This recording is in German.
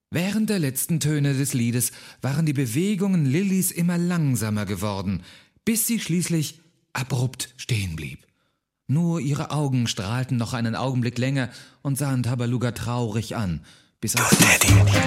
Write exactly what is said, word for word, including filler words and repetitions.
Während der letzten Töne des Liedes waren die Bewegungen Lillys immer langsamer geworden, bis sie schließlich abrupt stehen blieb. Nur ihre Augen strahlten noch einen Augenblick länger und sahen Tabaluga traurig an, bis auf